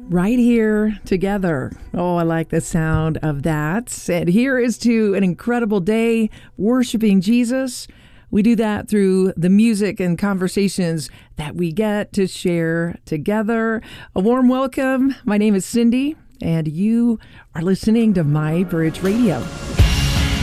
right here together. Oh, I like the sound of that. And here is to an incredible day worshiping Jesus. We do that through the music and conversations that we get to share together. A warm welcome. My name is Cindy, and you are listening to My Bridge Radio.